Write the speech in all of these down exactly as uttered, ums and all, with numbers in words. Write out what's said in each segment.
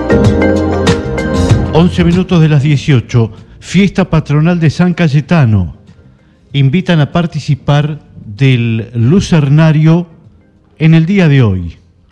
once minutos de las dieciocho, fiesta patronal de San Cayetano. Invitan a participar del Lucernario en el día de hoy.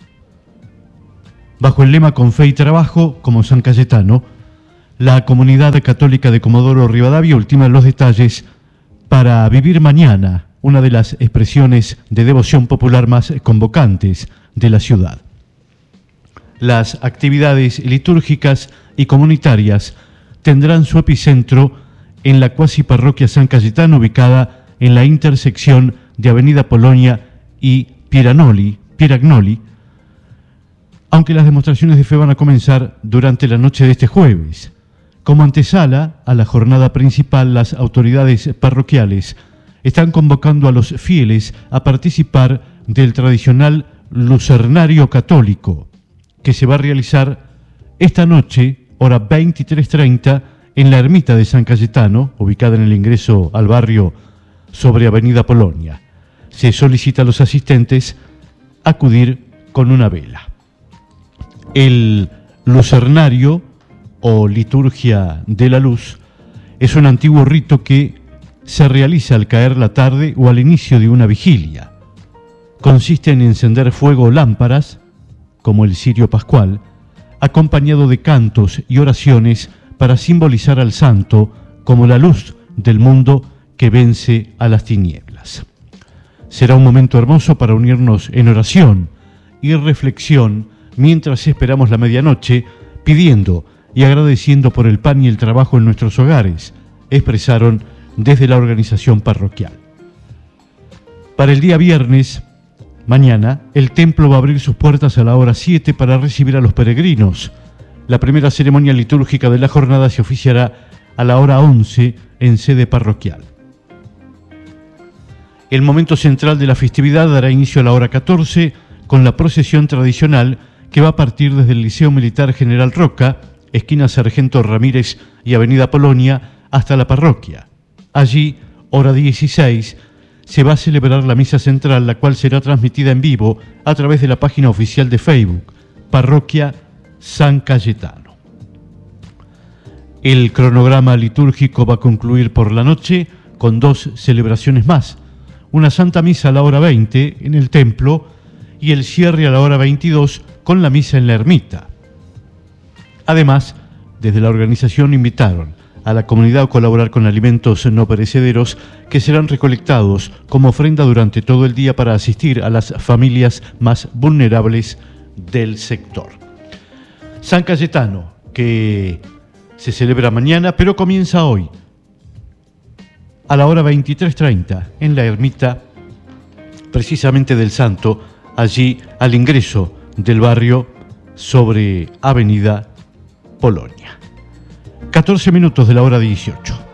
Bajo el lema Con fe y trabajo, como San Cayetano, la comunidad católica de Comodoro Rivadavia ultima los detalles para vivir mañana, una de las expresiones de devoción popular más convocantes de la ciudad. Las actividades litúrgicas y comunitarias tendrán su epicentro en la cuasi parroquia San Cayetano, ubicada en la intersección de Avenida Polonia y Pieragnoli, Pieragnoli, aunque las demostraciones de fe van a comenzar durante la noche de este jueves. Como antesala a la jornada principal, las autoridades parroquiales están convocando a los fieles a participar del tradicional Lucernario católico, que se va a realizar esta noche, hora veintitrés treinta, en la ermita de San Cayetano, ubicada en el ingreso al barrio sobre Avenida Polonia. Se solicita a los asistentes acudir con una vela. El Lucernario, o liturgia de la luz, es un antiguo rito que se realiza al caer la tarde o al inicio de una vigilia. Consiste en encender fuego o lámparas, como el cirio pascual, acompañado de cantos y oraciones para simbolizar al santo como la luz del mundo que vence a las tinieblas. Será un momento hermoso para unirnos en oración y reflexión mientras esperamos la medianoche, pidiendo y agradeciendo por el pan y el trabajo en nuestros hogares, expresaron desde la organización parroquial. Para el día viernes, mañana, el templo va a abrir sus puertas a la hora siete para recibir a los peregrinos. La primera ceremonia litúrgica de la jornada se oficiará a la hora once en sede parroquial. El momento central de la festividad dará inicio a la hora catorce con la procesión tradicional que va a partir desde el Liceo Militar General Roca, esquina Sargento Ramírez y Avenida Polonia, hasta la parroquia. Allí, hora dieciséis, se va a celebrar la misa central, la cual será transmitida en vivo a través de la página oficial de Facebook, Parroquia San Cayetano. El cronograma litúrgico va a concluir por la noche con dos celebraciones más: una Santa Misa a la hora veinte en el templo y el cierre a la hora veintidós con la misa en la ermita. Además, desde la organización invitaron a la comunidad a colaborar con alimentos no perecederos que serán recolectados como ofrenda durante todo el día para asistir a las familias más vulnerables del sector. San Cayetano, que se celebra mañana, pero comienza hoy, a la hora veintitrés treinta, en la ermita precisamente del Santo, allí al ingreso del barrio sobre Avenida Polonia. catorce minutos de la hora dieciocho.